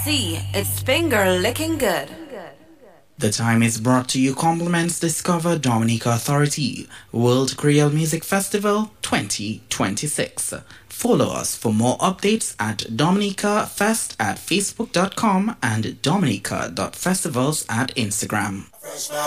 See, it's finger licking good. The time is brought to you compliments Discover Dominica Authority World Creole Music Festival 2026. Follow us for more updates at Dominica Fest at facebook.com and dominica.festivals at Instagram.